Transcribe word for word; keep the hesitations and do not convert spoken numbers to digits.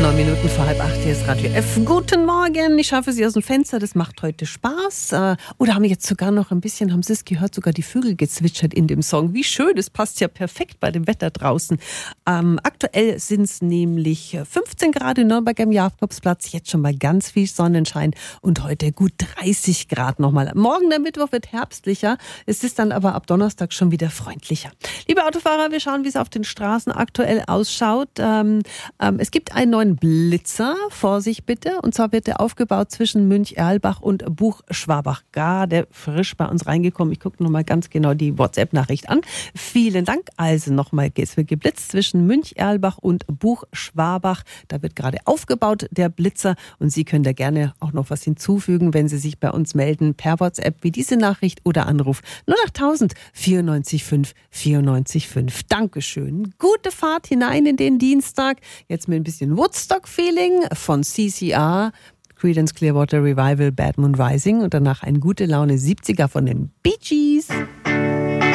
Neun Minuten vor halb acht, hier ist Radio F. Guten Morgen, ich schaffe Sie aus dem Fenster, das macht heute Spaß. Äh, oder haben wir jetzt sogar noch ein bisschen, haben Sie es gehört, sogar die Vögel gezwitschert in dem Song. Wie schön, das passt ja perfekt bei dem Wetter draußen. Ähm, aktuell sind es nämlich fünfzehn Grad in Nürnberg am Jakobsplatz, jetzt schon mal ganz viel Sonnenschein und heute gut dreißig Grad nochmal. Morgen der Mittwoch wird herbstlicher, es ist dann aber ab Donnerstag schon wieder freundlicher. Liebe Autofahrer, wir schauen, wie es auf den Straßen aktuell ausschaut. Ähm, ähm, es gibt einen neuen Blitzer, Vorsicht bitte, und zwar wird der aufgebaut zwischen Münch-Erlbach und Buchschwabach. Gerade frisch bei uns reingekommen. Ich gucke nochmal ganz genau die WhatsApp-Nachricht an. Vielen Dank. Also nochmal, es wird geblitzt zwischen Münch-Erlbach und Buchschwabach. Da wird gerade aufgebaut, der Blitzer, und Sie können da gerne auch noch was hinzufügen, wenn Sie sich bei uns melden per WhatsApp, wie diese Nachricht oder Anruf null acht tausend vierundneunzig fünf vierundneunzig fünf. Dankeschön. Gute Fahrt hinein in den Dienstag. Jetzt mit ein bisschen Woodstock-Feeling von C C R, Creedence Clearwater Revival, Bad Moon Rising und danach ein gute Laune siebziger von den Bee Gees.